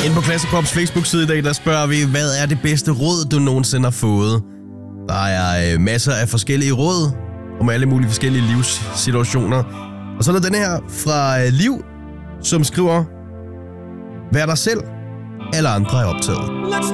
Inde på Klassekorps Facebook-side i dag, der spørger vi, hvad er det bedste råd, du nogensinde har fået? Der er masser af forskellige råd om alle mulige forskellige livssituationer. Og så er der den her fra Liv, som skriver, vær dig selv, alle andre er optaget.